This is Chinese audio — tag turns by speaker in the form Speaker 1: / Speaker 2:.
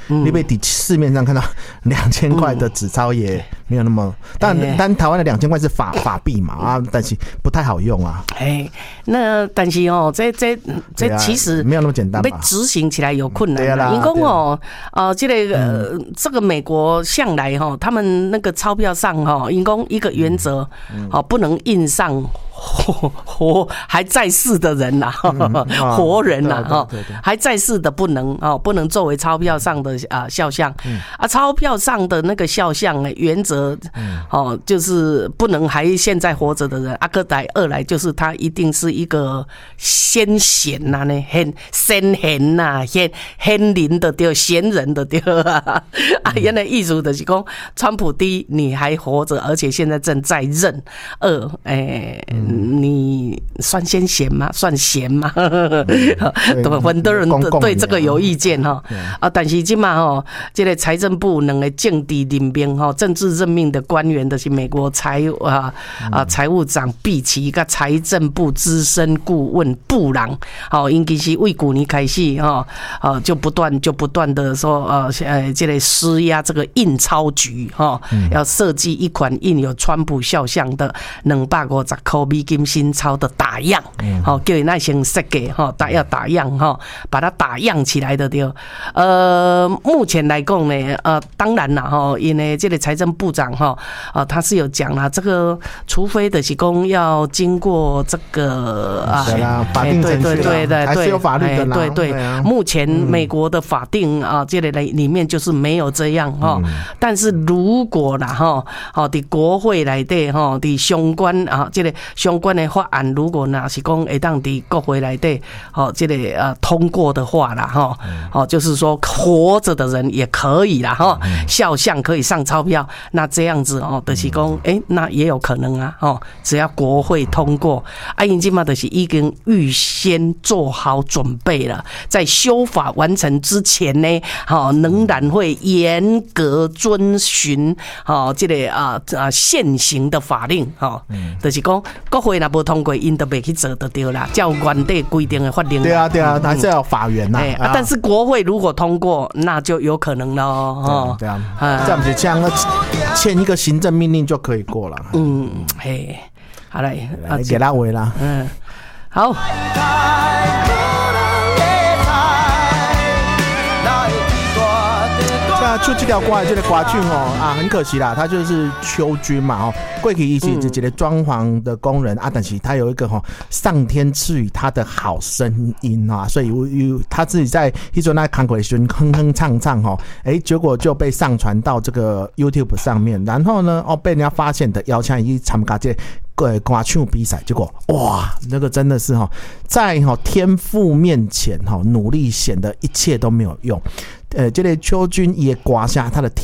Speaker 1: 你被市面上看到2000块的纸钞也没有那么，但台湾的2000块是法币嘛啊，但是不太好用啊。
Speaker 2: 那但是这其实
Speaker 1: 没有那么简单，
Speaker 2: 被执行起来有困难啦。因讲这个美国向来他们那个钞票上因讲一个原则不能印上还在世的人呐，活人呐，还在世的不能作为钞票上的肖像钞票上的那个肖像呢，原则就是不能还现在活着的人，二来就是他一定是一个先贤呐，先贤呐，贤灵的对，贤人的对原来意思就是讲，川普第一你还活着，而且现在正在任；你算先贤吗？算贤吗？很多人对这个有意见但是现在这个财政部两个政治任命政治任命的官员就是美国财务长毕奇跟财政部资深顾问布朗因其是为去年开始就不断的说这个施压这个印钞局要设计一款印有川普肖像的250块美金新钞的打样，叫你那先设计要打样把它打样起来的对。目前来讲呢，当然啦因为这个财政部长他是有讲啦，这个除非的是讲要经过这个
Speaker 1: 法定程序啦，还是有法律的啦。
Speaker 2: 对，目前美国的法定这个里面就是没有这样但是如果啦在国会内底在相关这个相关的法案，如果那是讲会当在国会内底这个通过的话啦就是说活着的人也可以啦肖像可以上钞票，那这样子就是讲那也有可能只要国会通过因现在就是已经预先做好准备了，在修法完成之前呢仍然会严格遵循这个现行的法令就是讲国会若无通过因就袂去做就对啦，照原底规定的法令。对啊，还是要有法源呐。但是国会如果通过，那就有可能咯。对啊，这样子签一个行政命令就可以过了。好嘞，
Speaker 1: 给他围啦。
Speaker 2: 好。
Speaker 1: 出这条歌的这个歌曲很可惜啦，他就是邱军嘛过去一直一个装潢的工人但是他有一个上天赐予他的好声音所以他自己在那时候那看过的时候哼哼唱结果就被上传到这个 YouTube 上面，然后呢被人家发现的邀请去参加这歌唱比赛，结果哇，那个真的是在天赋面前努力显得一切都没有用。这个邱军也刮下他的